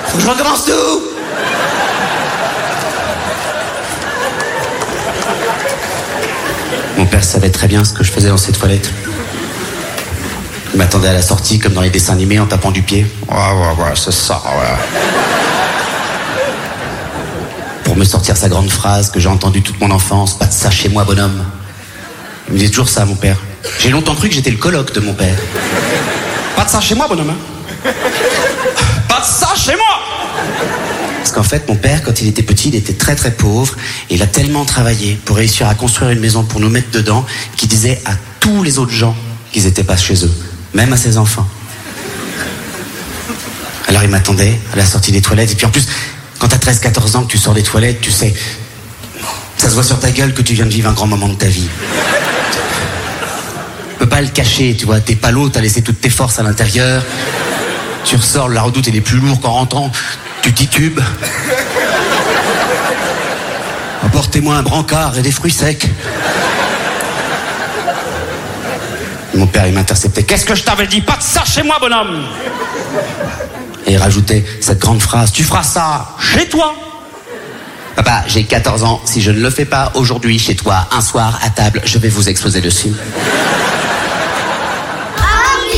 Faut que je recommence tout. Mon père savait très bien ce que je faisais dans ces toilettes. Il m'attendait à la sortie comme dans les dessins animés en tapant du pied. Ouais, c'est ça, ouais. Pour me sortir sa grande phrase que j'ai entendue toute mon enfance, pas de ça chez moi, bonhomme. Il me disait toujours ça, mon père. J'ai longtemps cru que j'étais le coloc de mon père. Pas de ça chez moi, bonhomme. Pas de ça chez moi. Parce qu'en fait, mon père, quand il était petit, il était très très pauvre. Et il a tellement travaillé pour réussir à construire une maison pour nous mettre dedans, qu'il disait à tous les autres gens qu'ils n'étaient pas chez eux. Même à ses enfants. Alors il m'attendait à la sortie des toilettes. Et puis en plus, quand t'as 13-14 ans que tu sors des toilettes, tu sais, ça se voit sur ta gueule que tu viens de vivre un grand moment de ta vie. Tu peux pas le cacher, tu vois. T'es pas l'autre, t'as laissé toutes tes forces à l'intérieur. Tu ressors, la redoute elle est plus lourde qu'en rentrant. Tu titubes. Apportez-moi un brancard et des fruits secs. Mon père, il m'interceptait. Qu'est-ce que je t'avais dit? Pas de ça chez moi, bonhomme! Et il rajoutait cette grande phrase. Tu feras ça chez toi? Papa, j'ai 14 ans. Si je ne le fais pas aujourd'hui chez toi, un soir à table, je vais vous exploser dessus.